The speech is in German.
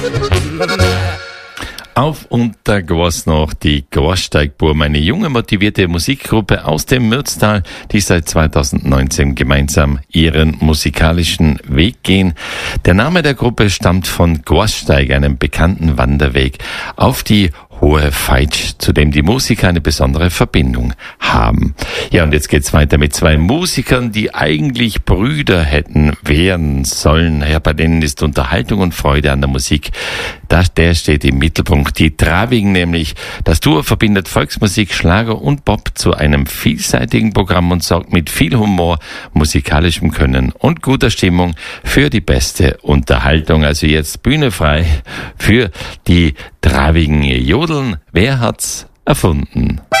Auf und da war's noch die Gorsteigburm, eine junge, motivierte Musikgruppe aus dem Mürztal, die seit 2019 gemeinsam ihren musikalischen Weg gehen. Der Name der Gruppe stammt von Gorsteig, einem bekannten Wanderweg auf die Hohe Feitsch, zu dem die Musiker eine besondere Verbindung haben. Ja, und jetzt geht's weiter mit zwei Musikern, die eigentlich Brüder hätten werden sollen. Ja, bei denen ist Unterhaltung und Freude an der Musik, der steht im Mittelpunkt. Die Travigen nämlich. Das Duo verbindet Volksmusik, Schlager und Pop zu einem vielseitigen Programm und sorgt mit viel Humor, musikalischem Können und guter Stimmung für die beste Unterhaltung. Also jetzt Bühne frei für die Travigen. Jodeln, wer hat's erfunden?